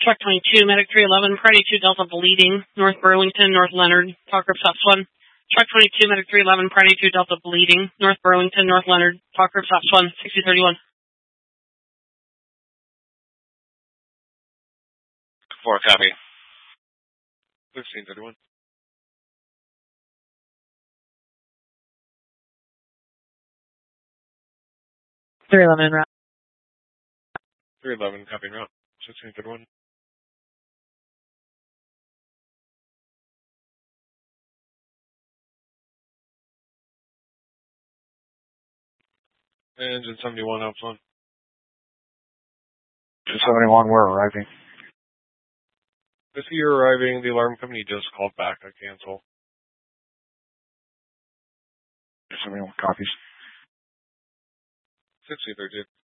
Truck 22, Medic 311, Priority 2 Delta bleeding, North Burlington, North Leonard, Talk Group Stops 1. Truck 22, Medic 311, Priority 2 Delta bleeding, North Burlington, North Leonard, Talk Group Stops 1, 6031. 4, copy. 1631. 311 route. 311, copy route. 1631. Engine 71, Alps 1. 71, we're arriving. I see you're arriving. The alarm company just called back to cancel. 71 copies. 6032.